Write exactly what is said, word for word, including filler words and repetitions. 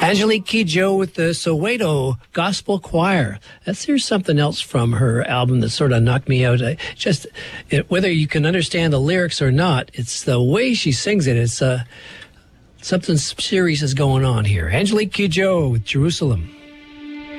Angelique Kidjo with the Soweto Gospel Choir. That's here's something else from her album that sort of knocked me out. I just it, whether you can understand the lyrics or not, it's the way she sings it. It's uh, something serious is going on here. Angelique Kidjo with Jerusalem.